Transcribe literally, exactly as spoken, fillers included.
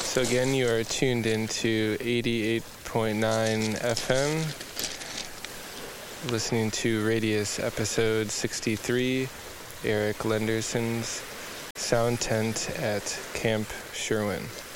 So again, you are tuned into eighty-eight point nine F M, listening to Radius episode sixty-three, Eric Lenderson's Sound Tent at Camp Sherwin.